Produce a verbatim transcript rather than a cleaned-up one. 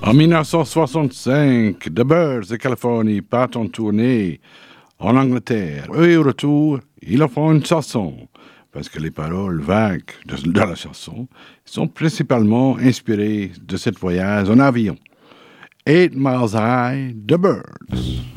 En mille neuf cent soixante-cinq, The Birds de Californie partent en tournée en Angleterre. Et au retour, ils leur font une chanson, parce que les paroles vagues de, de la chanson sont principalement inspirées de ce voyage en avion. Eight Miles High, The Birds.